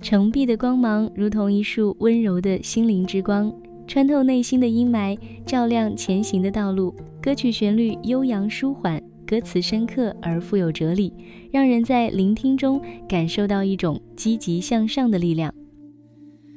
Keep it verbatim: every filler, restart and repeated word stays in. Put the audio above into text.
澄碧的光芒如同一束温柔的心灵之光，穿透内心的阴霾，照亮前行的道路。歌曲旋律悠扬舒缓，歌词深刻而富有哲理，让人在聆听中感受到一种积极向上的力量。